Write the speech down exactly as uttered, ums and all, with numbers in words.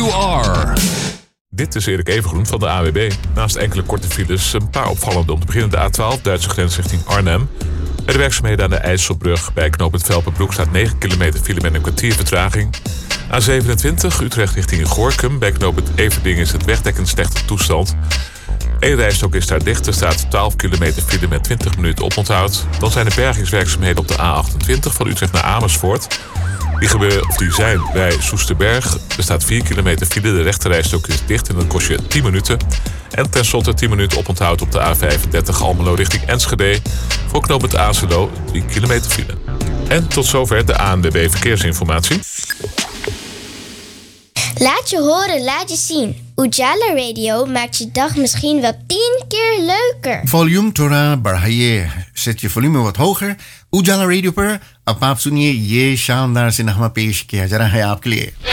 you are. Dit is Erik Evengroen van de A W B. Naast enkele korte files een paar opvallende. Om te beginnen de A twaalf, Duitse grens richting Arnhem. Bij de werkzaamheden aan de IJsselbrug bij knooppunt Velpenbroek staat negen kilometer file met een kwartier vertraging. A zevenentwintig, Utrecht richting Goorkum. Bij knooppunt Everdingen is het wegdek in slechte toestand. Eén rijstok is daar dicht. Er staat twaalf kilometer file met twintig minuten oponthoud. Dan zijn er bergingswerkzaamheden op de A achtentwintig van Utrecht naar Amersfoort. Die, gebeuren, of die zijn bij Soesterberg. Er staat vier kilometer file, de rechterrijstok is dicht en dat kost je tien minuten. En tenslotte tien minuten oponthoud op de A vijfendertig Almelo richting Enschede. Voor knooppunt Azelo drie kilometer file. En tot zover de A N W B Verkeersinformatie. Laat je horen, laat je zien. Ujala Radio maakt je dag misschien wel tien keer leuker. Volume थोड़ा बढ़ाइए. Zet je volume wat hoger. Ujala Radio पर अब आप सुनिए ये शानदार सिनेमा पेश किया जा रहा है आपके लिए.